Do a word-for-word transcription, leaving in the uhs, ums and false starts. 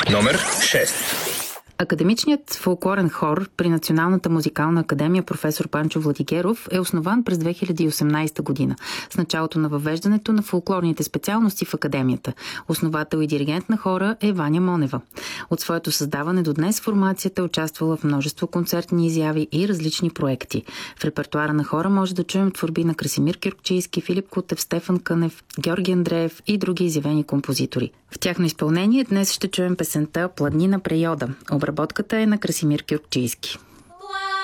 Номер шест. Академичният фолклорен хор при Националната музикална академия професор Панчо Владигеров е основан през две хиляди и осемнадесета година, с началото на въвеждането на фолклорните специалности в академията. Основател и диригент на хора е Ваня Монева. От своето създаване до днес формацията е участвала в множество концертни изяви и различни проекти. В репертуара на хора може да чуем творби на Красимир Кюркчийски, Филип Кутев, Стефан Кънев, Георги Андреев и други изявени композитори. В тяхно изпълнение днес ще чуем песента "Пладнина прејода". Обработката е на Красимир Кюркчийски.